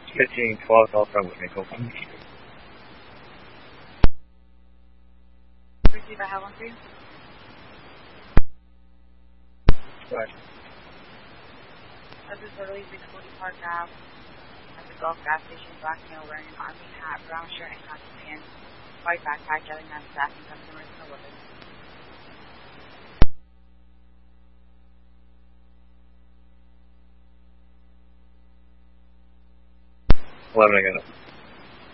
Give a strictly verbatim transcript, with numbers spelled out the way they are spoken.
fifteen twelve, call from Whitney, call from Receive, I have one for you. Right. This is Lily six forty Park Ave at the Gulf gas station, black male wearing an army hat, brown shirt, and khaki pants, white backpack, yelling at staff and customers in the living. eleven again.